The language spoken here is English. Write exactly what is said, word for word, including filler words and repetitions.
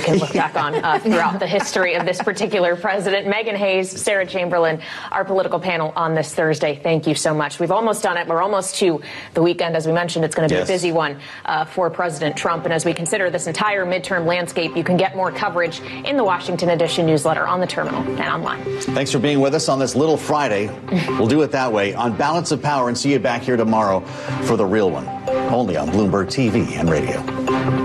can look back on uh, throughout the history of this particular president. Meghan Hayes, Sarah Chamberlain, our political panel on this Thursday. Thank you so much. We've almost done it. We're almost to the weekend. As we mentioned, it's going to be yes. a busy one uh, for President Trump. And as we consider this entire midterm landscape, you can get more coverage in the Washington Edition newsletter, on the terminal, and online. Thanks for being with us on this little Friday. We'll do it that way on Balance of Power, and see you back here tomorrow for the real one, only on Bloomberg T V and radio.